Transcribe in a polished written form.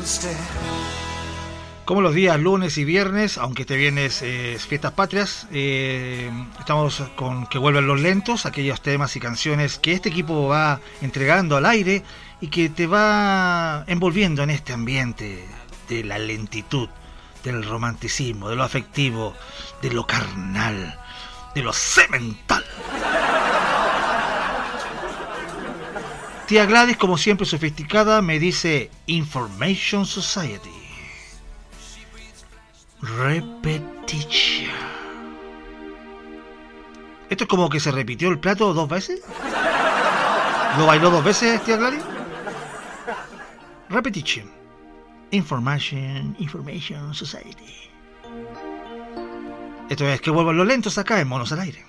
Como los días lunes y viernes, aunque este viernes es fiestas patrias, estamos con que vuelven los lentos, aquellos temas y canciones que este equipo va entregando al aire y que te va envolviendo en este ambiente de la lentitud, del romanticismo, de lo afectivo, de lo carnal, de lo semental. Tía Gladys, como siempre sofisticada, me dice Information Society. Repetition. ¿Esto es como que se repitió el plato 2 veces? ¿Lo bailó 2 veces, tía Gladys? Repetition. Information Society. Esto es que vuelvan los lentos acá en Monos al Aire.